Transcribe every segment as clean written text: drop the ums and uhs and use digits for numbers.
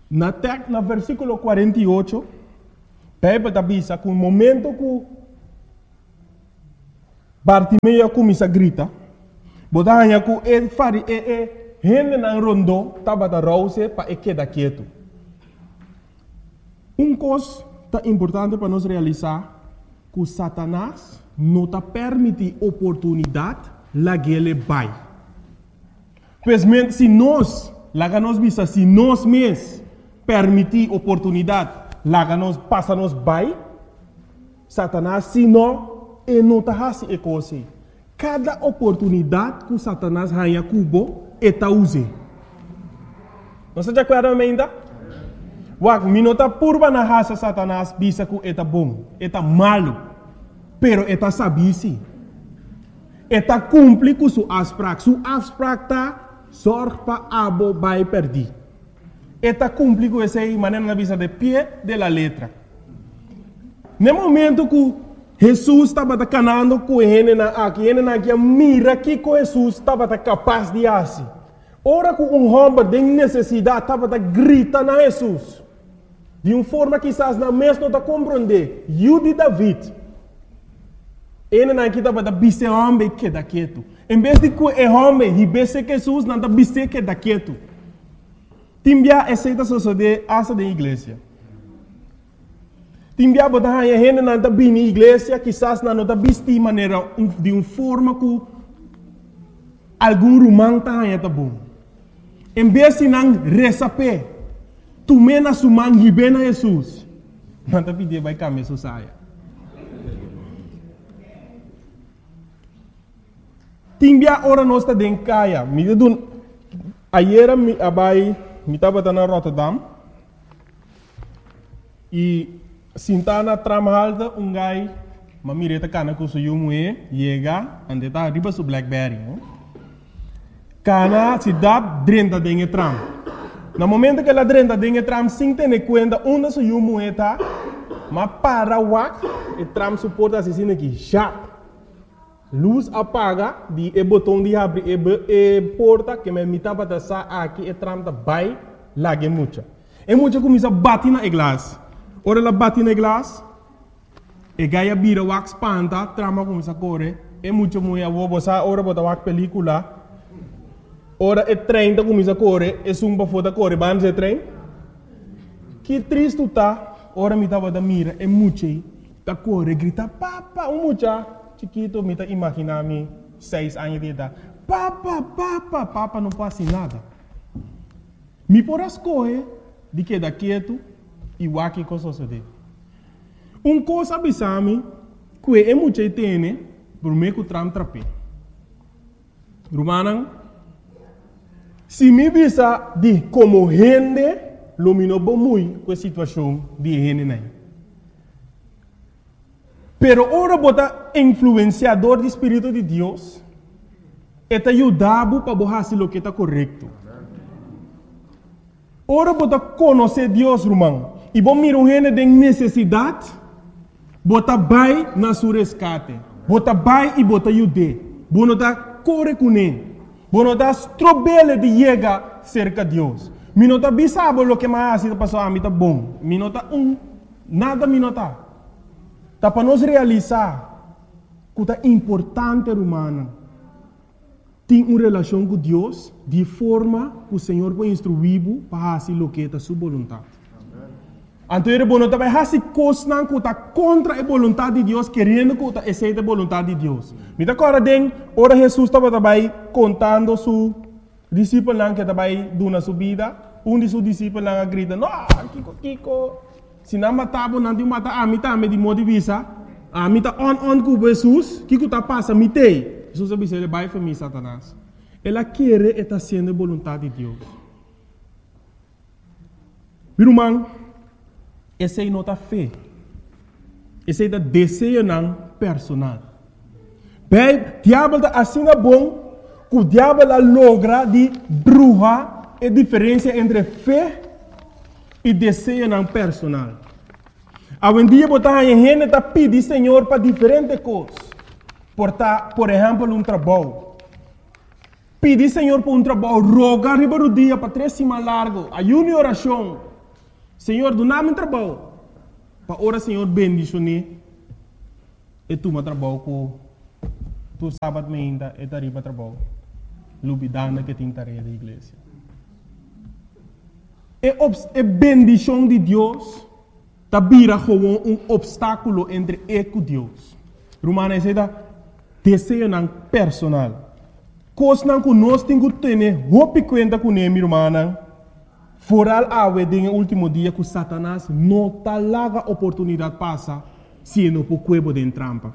Na versículo 48, Bíblia está dizendo que no momento que Bartimeu começa a gritar, botando que ele faz gente na rondo, estava da rouse para ele quedar quieto. Coisa importante para nós realizar, que Satanás não está permitindo oportunidade lá que ele vai. Pois se nós mesmos permitir oportunidade lá que nós passamos vai, Satanás, se não, ele não está fazendo coisa. Cada oportunidade que Satanás ganha cubo, ele está usando. Não se acorda ainda? Wak, minota purba na raça Satanás bisa que está bom, está malo, pero está sabisi. Está cumpre com sua asprak. Sua asprak está sorge para abo vai perder. Está cumpre com essa maneira na bisa de pé de la letra. No momento que Jesus estava canando com ele aqui mira que Jesus estava capaz de fazer. Ora que homem tem necessidade estava gritando a Jesus. De uma forma que quizás na mesma não está compreender. Eu de David. Ele não estava da bise homem que da quieto. Em vez de que o homem e bise que Jesus não está bise que da quieto. Timbia aceita suceder asa da igreja. Timbia botar a gente não está bem na igreja, quizás não está bise de maneira de uma forma que algum romano está bom. Em vez de não receber tu mena sumang hibena Jesus. Manta pide vai kami susaya. Timbia ora nosta den kaya. Mi dun ayera mi abai mi tava na Rotterdam. E sintana tramhalda ungai mamireta kana ku suyumue yega andeta riba su Blackberry. Kana sidap drenta den tram. No momento que ela drenta dentro do tram, sem ter conta onde se o moeda, mas para o o tram suporta assim aqui, já. Luz apaga, o botão de abrir, a porta que me mitava da sa aqui, o tram da vai, lá é muita. E muita começa a bater na glass. Ora ela bate na glass, e gaia vira o espanta, trama começa a correr, e muita mulher, vou botar ora botar o película. Ora o trem começa a correr, e sumba foda corre, vamos o trem. Que triste está, ora me estava da mira, e mucha, tá corre, grita, papa, mucha, chiquito, me tá imaginando 6 anos de idade, papa, não passa nada. Me por as correr, de que da quieto, e o aqui coisa sucede. Coisa abisame, que é mucha tem, por mim que o tram trape. Romanan, se me visa de como gente, lumino muito com a situação de gente. Pero ora bota influenciador do Espírito de Deus, eta ajudava para fazer o que está correto. Ora bota conhecer Deus, irmão, e bom mira gente de necessidade, bota vai na sua resgate, bota vai e bota ajude, bota corre com ele. Bueno, das trobele de llegar cerca de Deus. Minota bisabo lo que mais está passando a mim tá bom. Minota nada minota. Tá para nós realizar que é importante humana. Tem uma relação com Deus de forma que o Senhor vai instruir para fazer o que é a sua vontade. Então, ele não vai fazer coisas que está contra a vontade de Deus, querendo que aceite a vontade de Deus. Me dá agora, ora Jesus estava também contando seu discípulo que estava dando sua vida. De seus discípulos grita, não, Kiko, se não matava, não te mata, a mim também de modo de vista, a mim está on com Jesus, Kiko está passando, me tem. Jesus disse, ele vai para mim, Satanás. Ela quer estar sendo a vontade de Deus. Meu irmão, essa é a nossa fé. Esse é o desejo personal. Bem, o diabo está assim bom, que o diabo logra de bruxa a diferença entre fé e desejo personal. Hoje em dia, a gente está pedindo Senhor para diferentes coisas. Por exemplo, trabalho. Pedir Senhor por trabalho, rogar riba do dia para 3 semanas largo, ayuno e oração. Senhor, do nome trabalho. Para ora, Senhor, bendicionar. E tu me trabalho com tu sábado ainda e tariba trabalho. Lubidana que tem tarefa da igreja. E bendição de Deus tá vira como obstáculo entre eu e Deus. Romana diz desejo não personal. Coisa que nós temos que ter roupa conta com ele, irmã. Foral awe no último dia que Satanás não tá larga oportunidade passa se não por cuebo de trampa.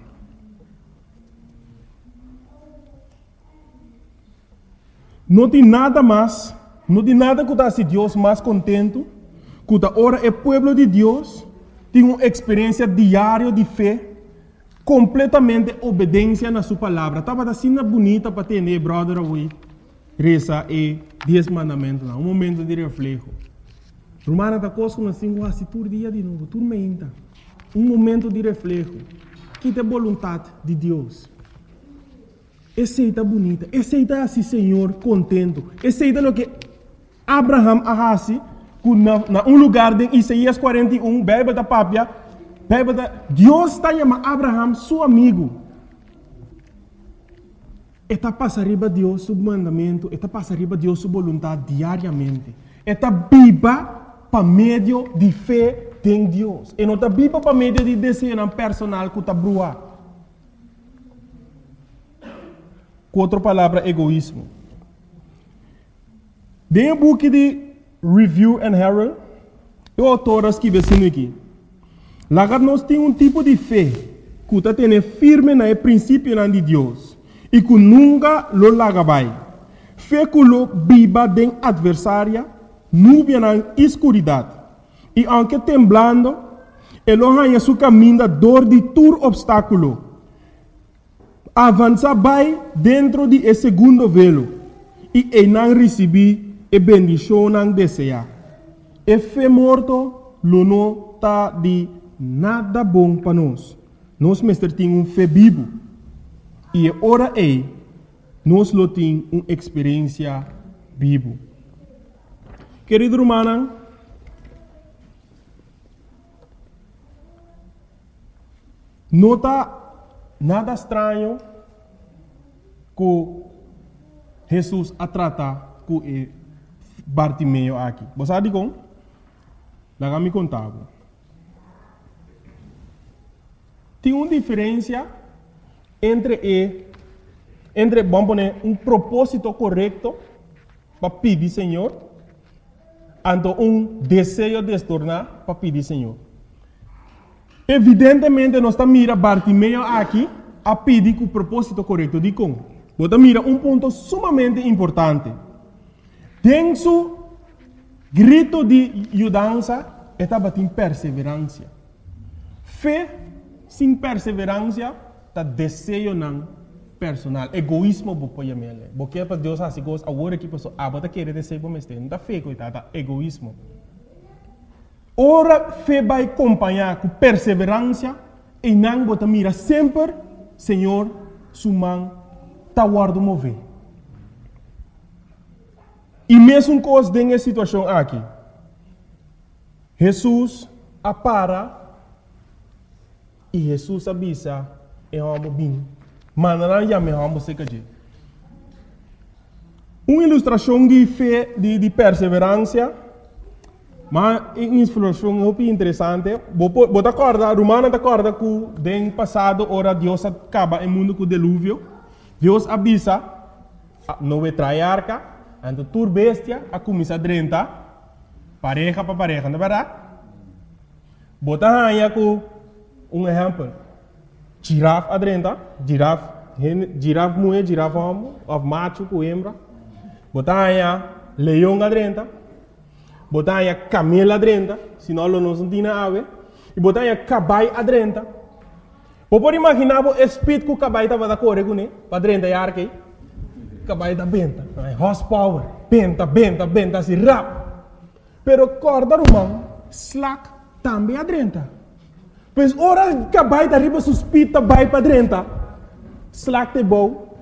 Não tem nada mais, não tem nada que dá se Deus mais contento, que da hora o povo de Deus tem uma experiência diária de fé, completamente obediência na sua palavra. Estava assim bonita para ter, brother, hoje, reza e 10 mandamentos, um momento de reflexo. Romana da coisa assim, assim, todo dia de novo, tudo meinta. Um momento de reflexo, que tem vontade de Deus. Essa é bonita, essa é assim, Senhor, contento. Essa é o que Abraham arrasi, na lugar de Isaías 41, Bíblia da Pápia, Deus está chamando Abraham seu amigo. Está passando arriba de Deus seu mandamento, está passando arriba de Deus sua vontade diariamente. Está viva para meio de fé em Deus. E não está viva para meio de desejo personal que está brua. Com outra palavra, egoísmo. Dentro do book de Review and Herald, o autor escreve assim aqui. Lá nós temos tipo de fé que está tendo firme no princípio de Deus e que nunca lo larga vai. Fé que lo viva de adversária, nuvem na escuridade. E aunque temblando, ele arranha seu caminho dor de todo obstáculo. Avança vai dentro de esse segundo velo e não recebi a bendição não deseja. E fé morto, lo não está de nada bom para nós. Nós mestre temos fé vivo. E ora nós lo temos uma experiência vivo. Querido irmão, não está nada estranho que Jesus a tratar com Bartimeu aqui. Você sabe como? Lá me contava. Tem uma diferença entre vamos poner, um propósito correto para pedir Senhor, e desejo de se tornar para pedir Senhor. Evidentemente, nós estamos mirando Bartimeu aqui a pedir com o propósito correto. De como? Você mira ponto sumamente importante. Tem seu grito de ajudança, estava em perseverança. Fé sem perseverança, está desejo não personal. Egoísmo, você pode porque para Deus assim gosta, agora que pessoa, você quer desejo para mim, não está fé, coitada, egoísmo. Ora, fé vai acompanhar com perseverança e não você mira sempre, Senhor, sua mão está guardando mover. E mesmo coisa nessa situação aqui, Jesus apara e Jesus avisa e vamos bem. Manana já me vamos se cair. Uma ilustração de fé, de perseverança, mas uma ilustração muito interessante. Você acorda, Romana acorda que no passado, ora Deus acaba o mundo com o dilúvio. Deus avisa, não vai trair arca, então tur bestia, a começar a drentar, pareja para pareja, não é verdade? Você aí com exemplo. Girafa adrenta, girafa mulher, girafa homem, macho com hembra. Botar aí leão adrenta, botar aí camelo adrenta, senão não se tem ave. E botar aí caballo adrenta. Você pode imaginar o espírito que o caballo estava da correr com ele, para adrenta e arque. Caballo da benta, horsepower, benta, assim rápido. Pero corda romano, slack também adrenta. Pois ora cabai da riba suspita vai para dentro. Slack te bom.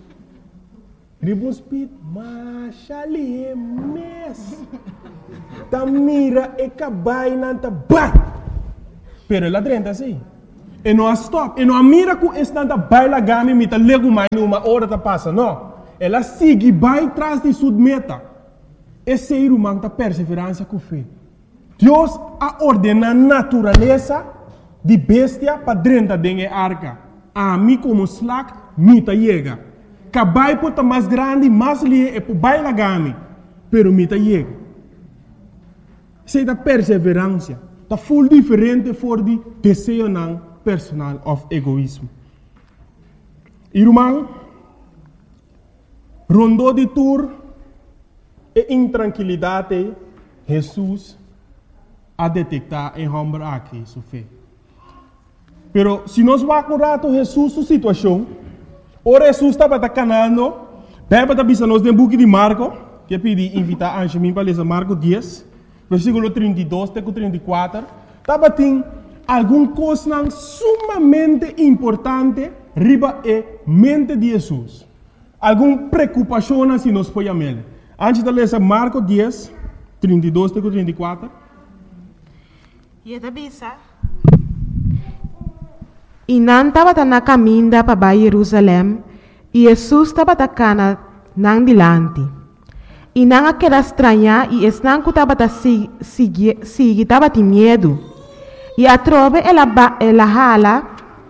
Riba suspita, mas ali é mes. ta mira e cabai nanta bai. Pero ela drenta assim. E não stop. E não mira com esse nanta bai la gami mita lego mais numa hora ta passa, não. Ela sigue bai tras de sua meta. Esse ser humano ta perseverança com fé. Deus a ordena a natureza de bestia para drenta dengue arca. A mim como slack mita chega. Cabai pota mais grande, mais lie e po bai la gami. Pero mita chega. Sei da perseverança. Ta full diferente voor die desejo nan personal of egoísmo. Irmão, rondou de tour e intranquilidade, Jesus a detectar em homem aqui, sua fé. Pero se nós vamos acordar Jesus sua situação, ora Jesus estava canando, beba da bisa nós no book de Marco, que pedi invitar a mim para ler Marco 10, versículo 32 até 34, estava tem alguma coisa sumamente importante riba e mente de Jesus. Alguma preocupação se nós podemos ver. Antes de ler Marco 10, 32 até 34. E a bisa. E não estava na caminho para Jerusalém, e Jesus estava na nang dilante. E não aquela estranha, e não que estava seguir, estava de medo. E a trove ela hala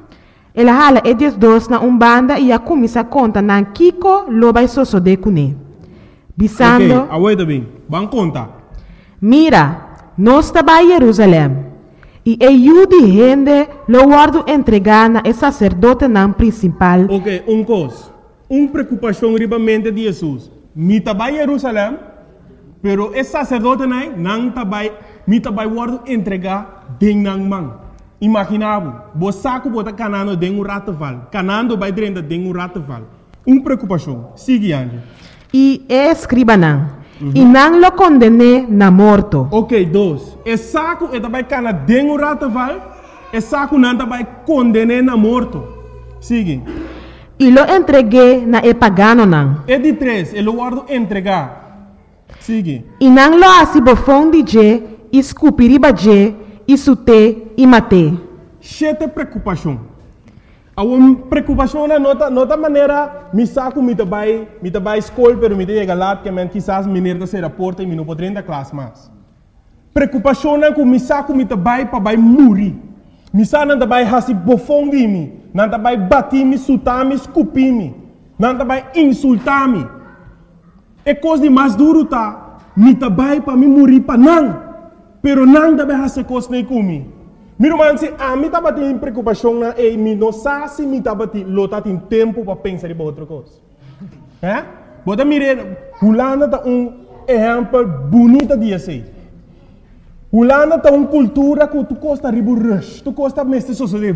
e diz dois na banda e a começa a conta na Kiko lo vai soso de cune. Bisando. Ok, aguenta bem. Vamos contar. Mira, nós estava em Jerusalém. E eu de gente lo guardo entregar na sacerdote na principal. Ok, coisa. Preocupação ribamente de Jesus. Mi estava em Jerusalém, pero o sacerdote não estava, mi estava guardo entregar den nang man. Imaginava, você saco bota canando den rataval, canando vai drenda den rataval. Preocupação. Sigue ande. E escriba não. E não lo condene na morto. Ok, dois. E saco e também cana den rataval, e saco não também condene na morto. Sigue. E lo entreguei na pagano não. E de três, ele guardo entregar. Sigue. E não lo asibofon de je, escupiriba je, e sute e mate. Chete preocupação. A preocupação é nota maneira, me saco me tabai escola, pero me chega lá que men quizás menina se reporta e me não pode entrar classe mais. Preocupação é que me saco me tabai para vai morrer. Me saco não tabai hasi bofong de mim, não tabai bater me, sutar me, escupir me, não tabai insultar me. É coisa de mais duro tá, me tabai para me morrer para não, pero não tabai hasi coisa nem comigo. Meu irmão, se a mim estava tendo preocupação na e me não sabe se me estava tendo tempo para pensar em outra coisa. É? Bota mire, Holanda tá exemplo bonito de assim. Holanda tá cultura que tu costa ribu rush, tu costa mestre sociedade,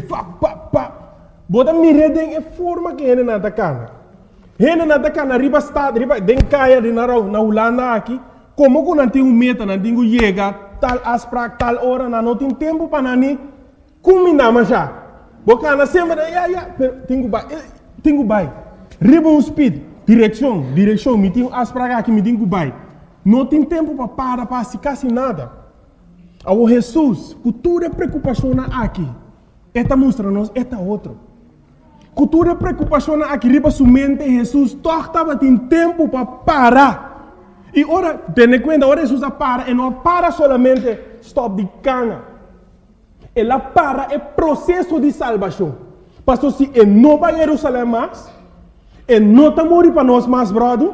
Bota mire den forma que ele nada cana. Ele nada cana riba estado, riba den caia de na Holanda aqui, como que não tem meta, não tem chega tal asprak tal hora não tem tempo para nani combinar mas já bocana sempre tenho bai ribbon speed direção me tenho asprak aqui me tenho bai não tem tempo para se quase nada ao Jesus cultura preocupação aqui esta mostra nos esta outro cultura preocupação aqui riba sua mente Jesus torta tem tempo para parar. E ora, tenha conta, ora Jesus para, e não para solamente stop de cana. Ela para é processo de salvação. Pastor, se ele não vai a Jerusalém mais, ele não está morrendo para nós mais, brother,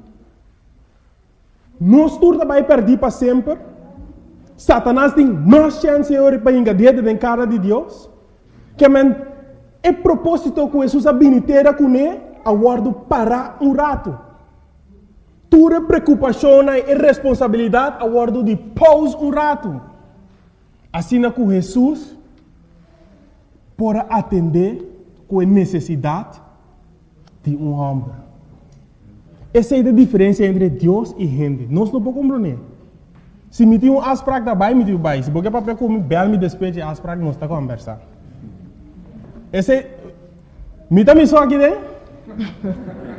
nós todos vai perder para sempre. Satanás tem mais chance para engadir na cara de Deus. Que é propósito que Jesus habilitera com ele, aguardo parar rato. Tua preocupação e responsabilidade a guardo de pause rato. Assim que Jesus pode atender com a necessidade de homem. Essa é a diferença entre Deus e gente. Nós não podemos compreender. Se me tem asprak da bai, me tem bai. Se porque papel como bel me despeje asprak, nós está conversando. Esse me também só aqui dentro.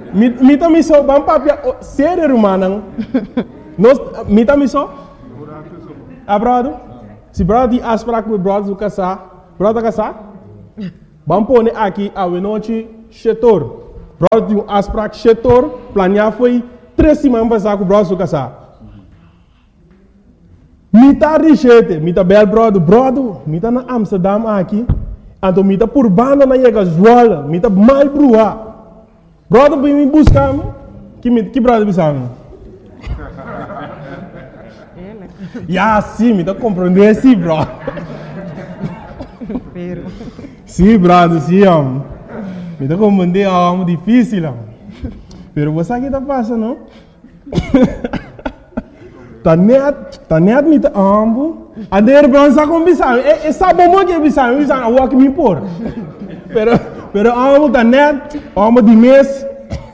Mita miso bang papia ser rumah nang nos mita miso brother? Se brother tem afspraak met brother zo casar, brother casar? Vamos pôr aqui a noite setor. Brother tem afspraak setor, planear foi 3 semanas passar com brother zo casar. Mita richete, mita bel brother, mita na Amsterdam aqui, então mita por banda na chega Zwolle, mita mal brua. Brother vem me buscar, que brother bisamo? Ya, sim, me tá compreendendo, sim, bro. Sim, brother, sim, me tá compreendendo, é algo difícil, pero você aqui tá passando, não? Tá net me tá ambo. A der bronza com bisamo, é sabe como que bisamo walk me por. Pero ambo tá net, ambo de mês.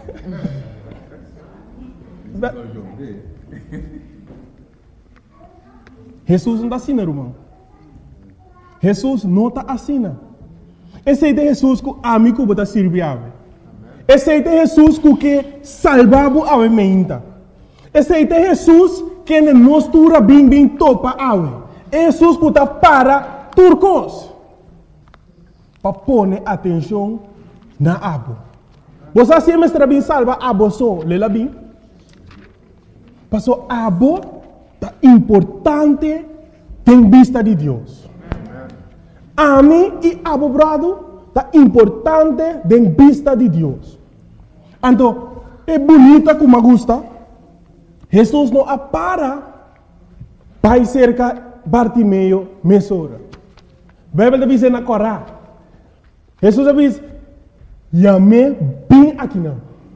Jesus não está assim, irmão. Jesus não está assim. Esse é Jesus que a mim está servindo. Esse é Jesus que salvava a mente. Esse é Jesus que nos tura bem topa a Jesus que está para turcos. Para pôr atenção na abo. Você sempre está bem salva abo só, lela bem. Passou abo tá importante em vista de Deus. A mim e abo brado tá importante em vista de Deus. Então, é bonita como gosta. Jesus não apara para cerca Bartimeu mesora. Bíblia diz na Corá. Jesus diz, "Yame bem aqui não."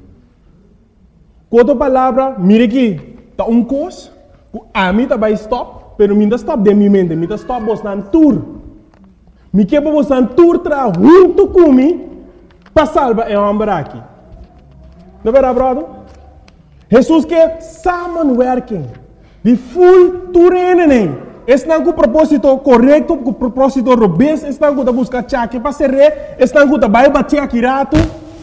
Outra palavra, mire aqui, tá coisa. A mim tá vai stop, pero minta stop de minha mente, minta stop bostan tour. Me quebra bostan tour tra junto comigo para salvar o homem aqui. Não é verdade, brother? Jesus quer samenwerking. De full toerenen. Estão com o propósito correto, com o propósito robusto, estão com a buscar chaque para ser rei, estão com a vai bater aqui rato.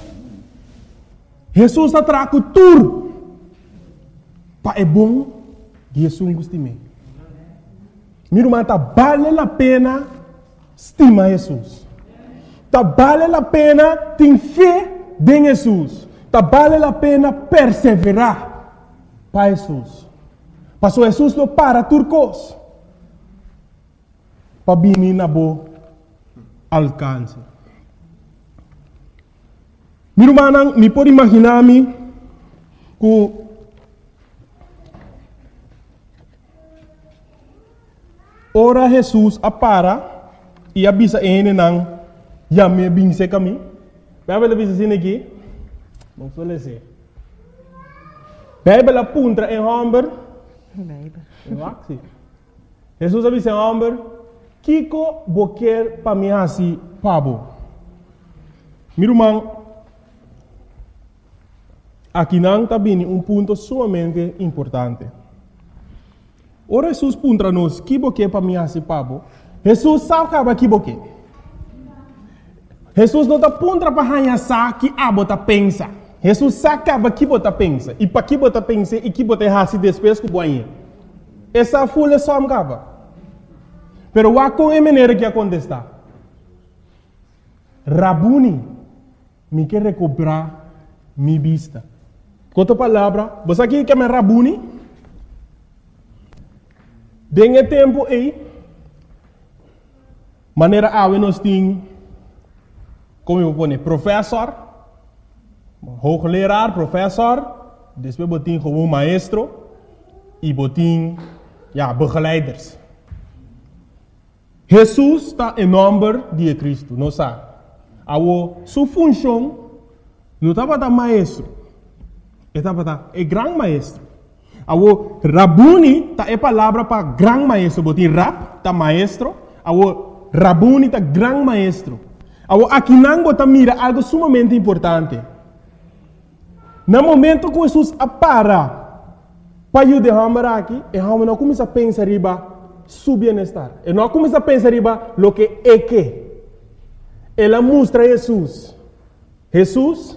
Jesus está trazendo tour. Para é bom. Jesus gosta de mim. Meu irmão, vale a pena estimar Jesus. Vale a pena ter fé em Jesus. Vale a pena perseverar para Jesus. Pastor Jesus não para turcos. Para vir na boa alcance. Meu irmão, me pode imaginar-me que ora Jesus apara e avisa ele não me bem se caminho. Bíblia avisa assim aqui. Não sou lese. Bíblia apunta em homem. Jesus avisa em homem. Kiko boquer para mim assim pabo. Meu irmão, aqui não está bem ponto sumamente importante. Ora Jesus puntra nos que boquer para mim assim pabo. Jesus sabe que boquer. Jesus não está puntra para hanhar que abota pensa. Jesus sabe que bota pensa. E para que bota pensa e que bota hasi depois que boinha. Essa folha só me acaba. Pero o com é maneira que acontece. Rabuni, me quer recuperar minha vista. Com outra palavra, você aqui quer me Rabuni? Dengue tempo aí, maneira a nós tem, como eu vou dizer, professor, hoogleraar, professor, depois botin como maestro e botin, begeleiders. Jesus está em nome de Cristo, não sabe? Sua função não estava da maestro, estava da grande maestro. Rabuni é palavra para grande maestro, botin rab tá maestro, Rabuni tá grande maestro. Aqui não bota mira algo sumamente importante. No momento que Jesus apara para ajudar aqui, e a não começa a pensar riba su bienestar. E não começa a pensar riba lo que é que. Ela mostra Jesus. Jesus,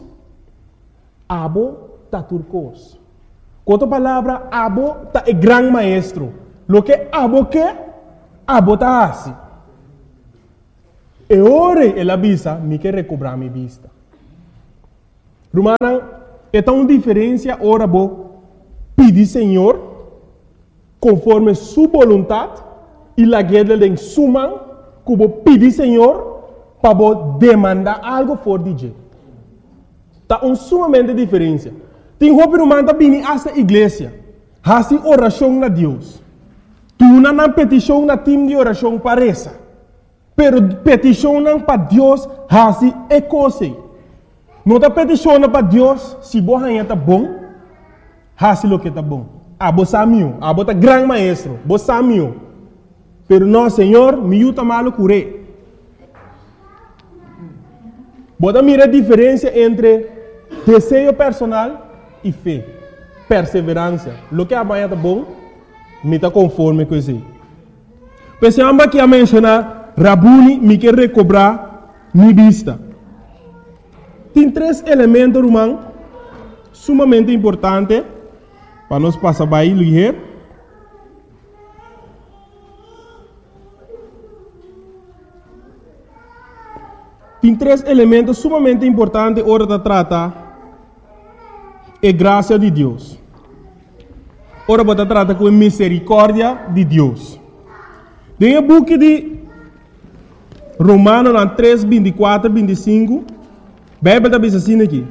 abo tá turcos. Com outra palavra, abo tá é grande maestro. Lo que abo tá assim. E ora ela avisa, me quer recobrar minha vista. Romana, é tão diferença ora bo pedir Senhor conforme sua vontade e la guerra de suma que bo pedir Senhor para bo demandar algo for DJ. Tá sumamente diferença. Tem roupa romana bini essa igreja, hasi oração na Deus. Tu não petição na time de oração parece. Pero petição para Deus hasi é coisa. Não está peticionando para Deus se você está bom, hasi lo que está bom. Você sabe, você é grande maestro, você sabe. Pero não, Senhor, me ajuda malo curé. Você mira a diferença entre desejo personal e fé, perseverança. Lo que amanhã está bom, me está conforme com isso. Pensamos que a mencionar, Rabuni me quer recobrar minha vista. Tem 3 elementos, irmão, sumamente importantes para nós passar by ligeiro. Tem 3 elementos sumamente importantes hora de tratar a graça de Deus. Ora você trata com a misericórdia de Deus. Tem o book de Romanos 3, 24, 25. A Bíblia está bem assim aqui.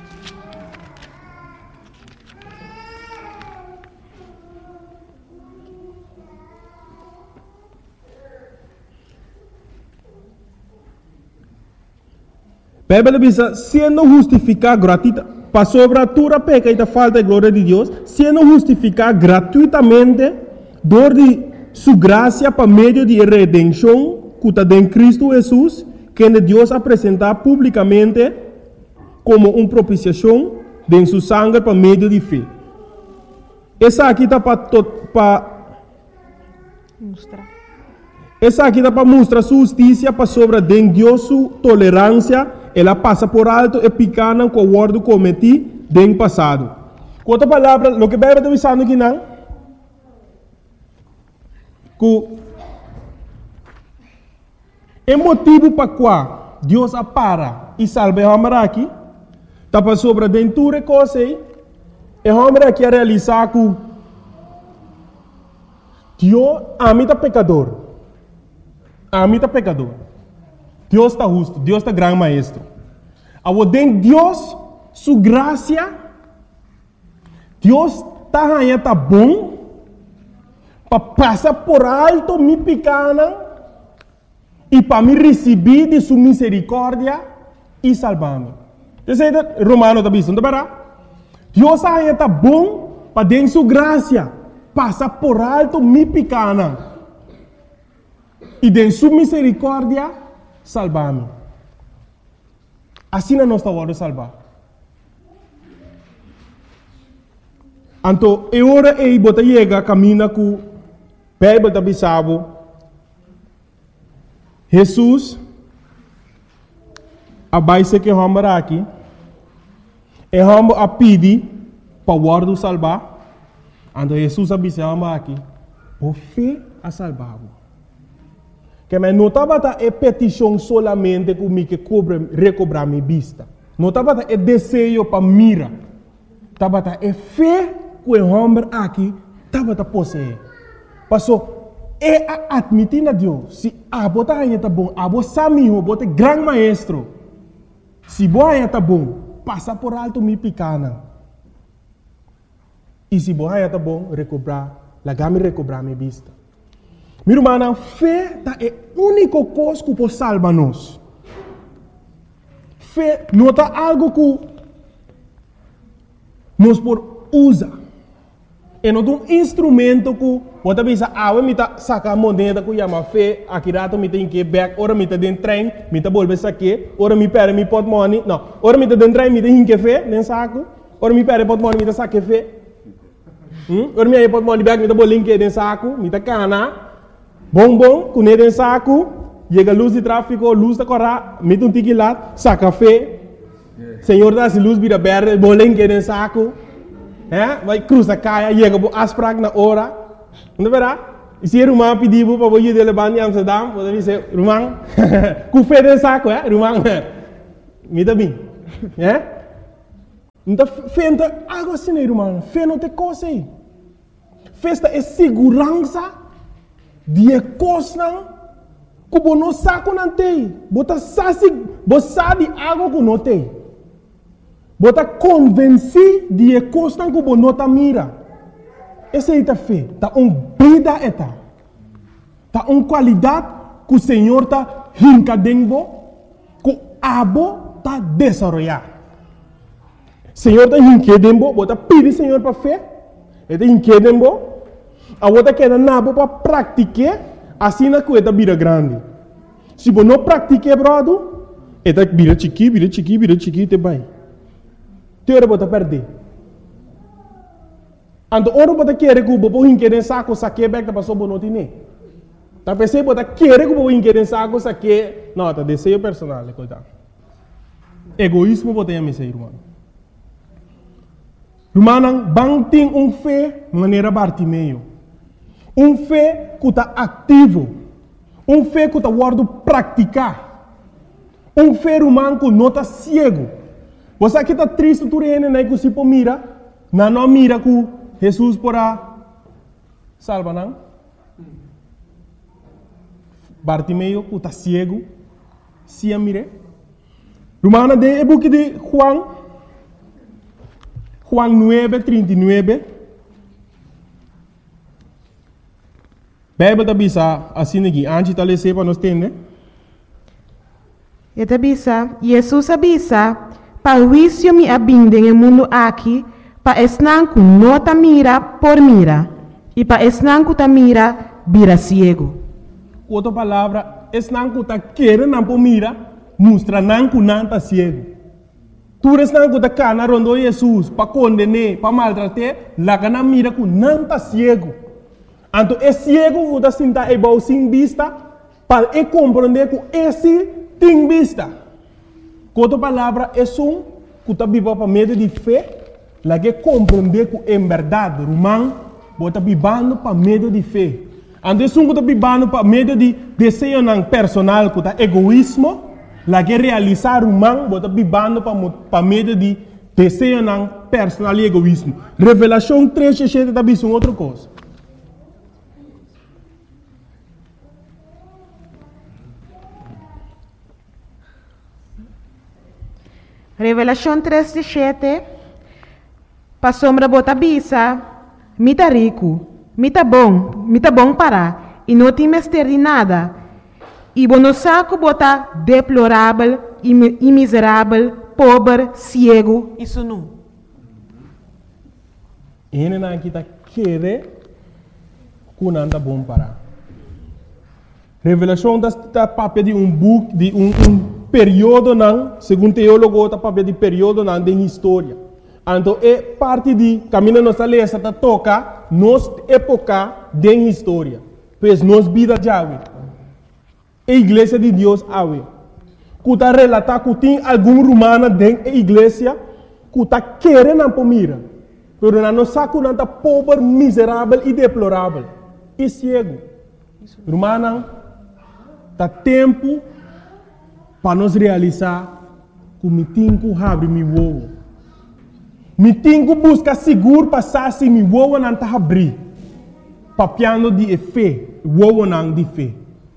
A Bíblia diz, sendo justificado gratuitamente, para sobre a tua peca e a falta de glória de Deus, sendo justificado gratuitamente, dor de sua graça para meio de redenção, que está em Cristo Jesus, que Deus apresentar publicamente como uma propiciação de sua sangue para meio de fé. Essa aqui está para mostrar. Essa aqui está para mostrar sua justiça para sobre de Deus sua tolerância. Ela passa por alto e picana com o guardo cometi no passado. Com outra palavra, o que a Bíblia está dizendo aqui não? Que é motivo para qual Deus apara e salva o homem aqui, está para sobre dentro coisa e o homem aqui a realizar que Deus ama o pecador. Ama o pecador. Deus está justo, Deus está grande maestro. Aonde Deus, sua graça, Deus está bom para passar por alto minha pequena e para me receber de sua misericórdia e salvar-me. Você Romano está dizendo, Deus está bom para dar sua graça, passar por alto minha pequena e de sua misericórdia salvar-me. Assim não está hora de salvar. Então, é hora de botar chega caminha com a Bíblia da Bissau. Jesus, a base que vamos aqui, é vamos a pedir para o guarda salvar. Então, Jesus a Bissau aqui, por fé a salvar. Que mas não estava a petição solamente comigo que recobrar minha vista. Não estava a desejo para mira. Estava a fé que o homem aqui estava a possuir. Passou é a admitir a Deus. Se a bota aí está bom, a bota sabe o bota grande maestro. Se boa aí está bom, passa por alto minha pequena. E se boa aí está bom, recobrar, recobrar minha vista. Minha irmã, fé é a única coisa que pode salvar-nos. Fé não é algo que nós podemos usar. É um instrumento que pode pensar, me está sacar a moneda que chama fé, aqui rato me tem que back, ora me está dentro do trem, me está volver saque, ora me perde, me pode money, não, ora me está dentro do trem, me tem que fé, dentro saco, ora me perde, pode money, me está saque fé. Ora me pode money back, me está bolinho dentro saco, me está cana. Bom, com ele em saco, chega a luz de tráfego, luz da corra, mete um tique lá, saca fé. Senhor dá se luz vira verde, bolinho em saco. Vai cruzar a caia, chega a asprag na hora, Não verá? E se Rumang pediu para você levar em Amsterdam, você dizer, Rumang, com fé de saco, Rumang, me dá bem. Então, fé não é algo assim, Rumang. Fé não tem coisa aí. Festa é segurança de coisa que você não sabe não tem. Você sabe algo que não tem. Você está convencido de coisa que você não está mira. Essa é a fé. Está vida eta. Está qualidade que o Senhor está rincadendo, que o abo está desenvolvendo. O Senhor está rincadendo, você está pedindo o Senhor para fé. Ele está rincadendo, a você quer nabo para praticar, assim na coisa vira grande. Se você não pratica, brother, ele vira chiqui, te vai. Teora você perder. Então, ora você quer que você hinque saco, saque back da pessoa não tem. Tá pensando você quer que você hinque saco, saque, não, tá desejo personal, coitado. Egoísmo você tem a missa, irmão. Irmão, bang tem fé maneira Bartimeu. Fé que está ativo. Fé que está guardo praticar. Fé humano que não está cego. Você aqui está triste, tu reina, né, que se mira, não mira que Jesus porá salva, não? Bartimeu que está cego, se a mire. Romana de book de Juan 9:39. Bíblia está bisa assim aqui, antes de ler para nós entender. E está bisa, Jesus avisa, para o juízo me abinde no mundo aqui, para esnanco não ta mira por mira, e para esnanco ta mira, vira ciego. Outra palavra, esnanco ta querer não por mira, mostra nanco não ta ciego. Tu esnanco ta cana rondo Jesus, para condenar, para maltratar, lá cana mira que não ta ciego. Então, é ciego que está sentado e vai sem vista, para compreender que esse tem vista. Outra palavra, é que está vivendo para meio de fé, lá que compreender que em verdade, Romão, está vivendo para meio de fé. Então, é que está vivendo para meio de desejo personal, que está egoísmo, lá que realizar Romão, está vivendo para meio de desejo personal e egoísmo. Revelação 3:7 está vendo outra coisa. Revelação 3:7. Pa sombra bota bisa, mita rico, mita bom para, e não tem mestre de nada. E bono saco bota deplorável, e miserável, pobre, cego, isso não. Ele não está querendo que não está bom para. Revelação está papel de book, de período não, segundo teólogo, está papel de período não de história. Então, é parte de caminho nossa lesa está toca nos época de história. Pois nos vida de ave. A igreja de Deus ave. Que está relatar que tem algum romano dentro da igreja que está querendo para mira. Mas não sabe que está pobre, miserável e deplorável. E cego. Romano, está tempo para nós realizar que me tem que abrir meu ovo. Me tenho que buscar seguro passar se me voa não está abrir. Papiando de fé, voa não de fé.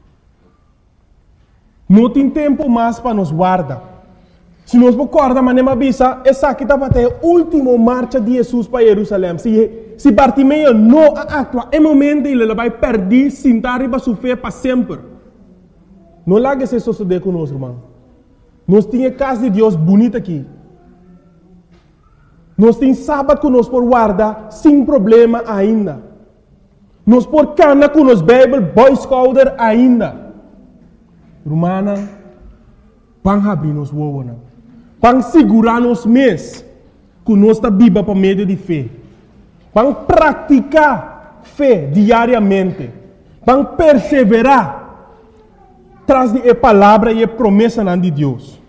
Não tem tempo mais para nos guardar. Se nós recordamos, mas não avisa, essa aqui está para ter a última marcha de Jesus para Jerusalém. Se Bartimeu não atua, é momento ele vai perder, sentar e sofrer para sempre. Não largue esse suceder conosco, irmão. Nós temos a casa de Deus bonita aqui. Nós temos sábado que nós por guardar sem problema ainda. Nós por cana com nós Bible, Boy Scouter ainda. Romana, vão abrir nos wowana. Vão segurar nos mês que nós está viva para meio de fé. Vão praticar fé diariamente. Vão perseverar traz de palavra e promessa de Deus.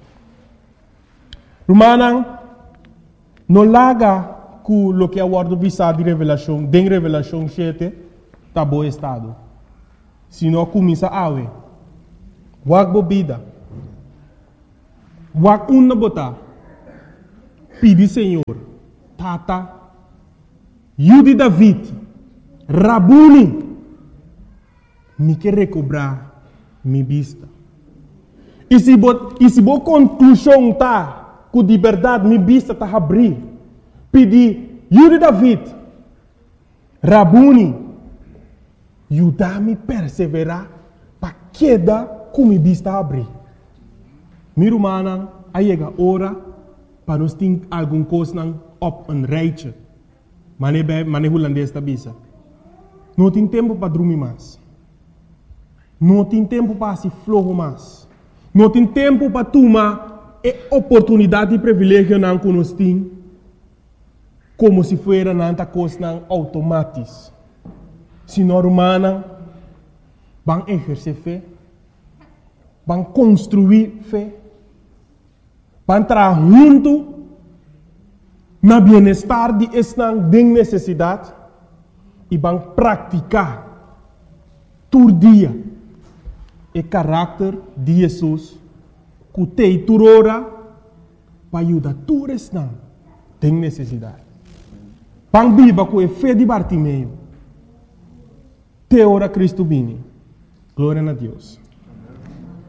Romana, não larga com o que é o word visado de revelação, de revelação 7, tá bom estado. Se não começa a awe. Wag bebida. Wag na botar. Pedi Senhor. Tata. Yudi David. Rabuni. Me quer recobrar minha vista. E se boa conclusão tá, que de verdade minha vista tá abrir. Pedi, Yudi David, Rabuni, ajuda-me a perseverar para queda com minha vista abrir. Minha irmã, aí chega a hora para nós ter alguma coisa op een rijtje. Mane holandês da bisa. Não tem tempo para dormir mais. Não tem tempo para se flojo mais. Não tem tempo para tomar a oportunidade e privilégio que nós temos, como se fosse nanta coisa automática. Se nós humanos vão exercer fé, vão construir fé, vão trabalhar junto no bem-estar de esta necessidade e vão praticar todo dia o caráter de Jesus, que tem turora para ajudar todos que têm necessidade. Vão viver com a fé de Bartimeu. Te ora Cristo bini. Glória a Deus.